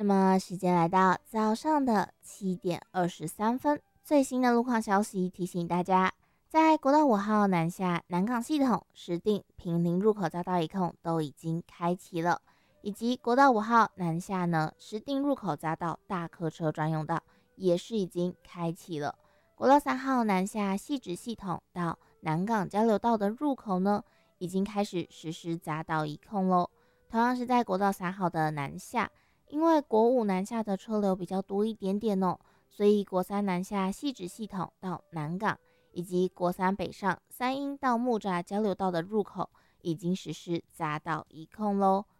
那么时间来到早上的7:23，最新的路况消息提醒大家，在国道5号南下南港系统、石碇、坪林入口匝道一控都已经开启了，以及国道5号南下呢石碇入口匝道大客车专用道也是已经开启了。国道3号南下汐止系统到南港交流道的入口呢，已经开始实施匝道一控喽。同样是在国道3号的南下，因为国5南下的车流比较多一点点哦，所以国3南下汐止系统到南港，以及国3北上三鹰到木栅交流道的入口已经实施匝道一控喽。